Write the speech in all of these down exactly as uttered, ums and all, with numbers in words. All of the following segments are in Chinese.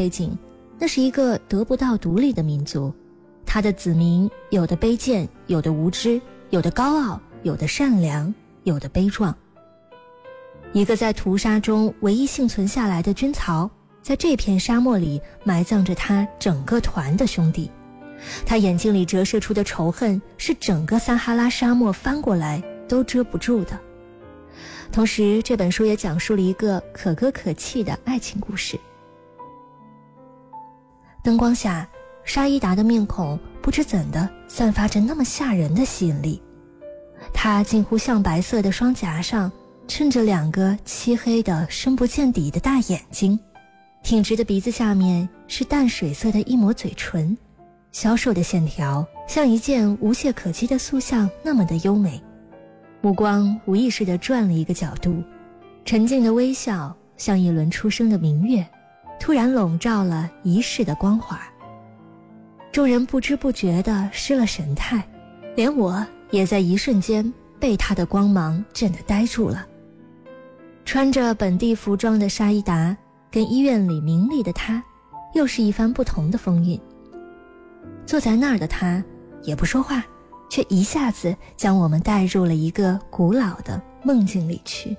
背景，那是一个得不到独立的民族，他的子民有的卑贱，有的无知，有的高傲，有的善良，有的悲壮。一个在屠杀中唯一幸存下来的军曹，在这片沙漠里埋葬着他整个团的兄弟，他眼睛里折射出的仇恨是整个撒哈拉沙漠翻过来都遮不住的。同时这本书也讲述了一个可歌可泣的爱情故事。灯光下，沙伊达的面孔不知怎的散发着那么吓人的吸引力，他近乎象白色的双颊上衬着两个漆黑的深不见底的大眼睛，挺直的鼻子下面是淡水色的一抹嘴唇，消瘦的线条像一件无懈可击的塑像那么的优美，目光无意识地转了一个角度，沉静的微笑像一轮初升的明月，突然笼罩了一世的光华。众人不知不觉地失了神态，连我也在一瞬间被他的光芒震得呆住了。穿着本地服装的沙伊达跟医院里明丽的他又是一番不同的风韵。坐在那儿的他也不说话，却一下子将我们带入了一个古老的梦境里去。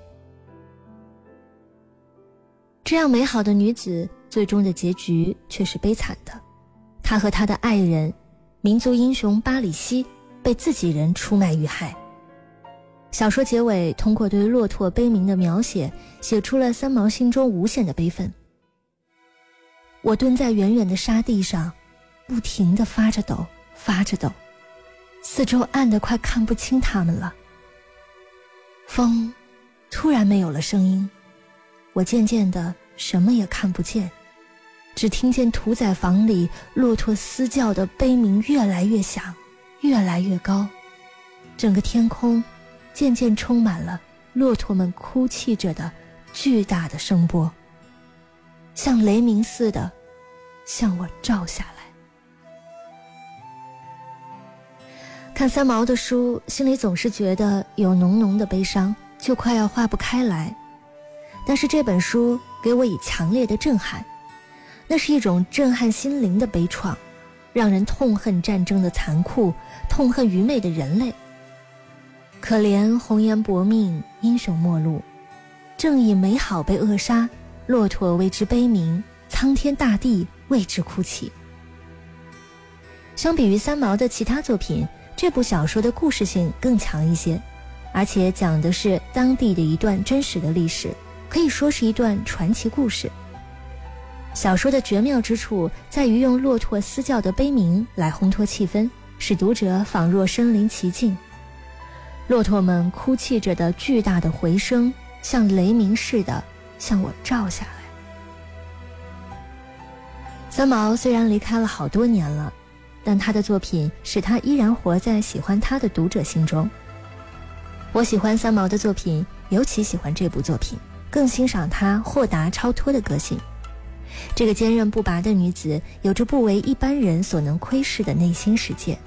这样美好的女子最终的结局却是悲惨的，她和她的爱人民族英雄巴里西被自己人出卖遇害。小说结尾通过对骆驼悲鸣的描写，写出了三毛心中无限的悲愤。我蹲在远远的沙地上，不停地发着抖发着抖，四周暗得快看不清他们了。风突然没有了声音，我渐渐的什么也看不见，只听见屠宰房里骆驼嘶叫的悲鸣越来越响，越来越高，整个天空渐渐充满了骆驼们哭泣着的巨大的声波，像雷鸣似的向我照下来。看三毛的书，心里总是觉得有浓浓的悲伤，就快要化不开来。但是这本书给我以强烈的震撼，那是一种震撼心灵的悲怆，让人痛恨战争的残酷，痛恨愚昧的人类。可怜红颜薄命，英雄末路，正义美好被扼杀，骆驼为之悲鸣，苍天大地为之哭泣。相比于三毛的其他作品，这部小说的故事性更强一些，而且讲的是当地的一段真实的历史，可以说是一段传奇故事。小说的绝妙之处在于用骆驼嘶叫的悲鸣来烘托气氛，使读者仿若身临其境。骆驼们哭泣着的巨大的回声，像雷鸣似的向我照下来。三毛虽然离开了好多年了，但他的作品使他依然活在喜欢他的读者心中。我喜欢三毛的作品，尤其喜欢这部作品，更欣赏她豁达超脱的个性。这个坚韧不拔的女子有着不为一般人所能窥视的内心世界。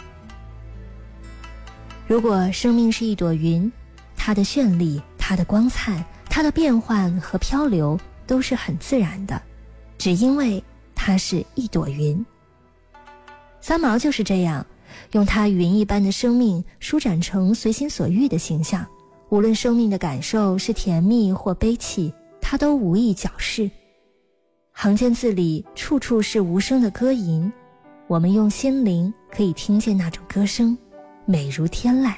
如果生命是一朵云，它的绚丽，它的光灿，它的变幻和漂流都是很自然的，只因为它是一朵云。三毛就是这样，用她云一般的生命舒展成随心所欲的形象，无论生命的感受是甜蜜或悲戚，她都无意矫饰。行间字里处处是无声的歌吟，我们用心灵可以听见那种歌声，美如天籁。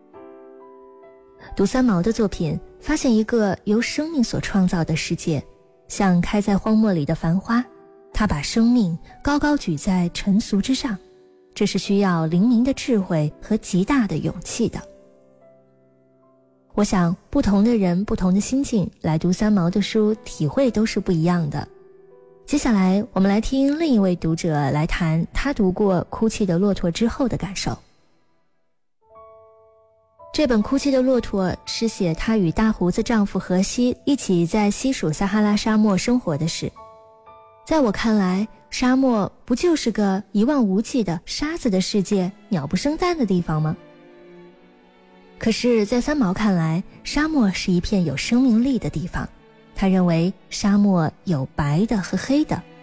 读三毛的作品，发现一个由生命所创造的世界，像开在荒漠里的繁花，他把生命高高举在尘俗之上，这是需要灵敏的智慧和极大的勇气的。我想不同的人不同的心境来读三毛的书，体会都是不一样的。接下来我们来听另一位读者来谈他读过《哭泣的骆驼》之后的感受。这本《哭泣的骆驼》是写她与大胡子丈夫荷西一起在西属撒哈拉沙漠生活的事。在我看来，沙漠不就是个一望无际的沙子的世界，鸟不生蛋的地方吗？可是在三毛看来，沙漠是一片有生命力的地方。他认为沙漠有白的和黑的，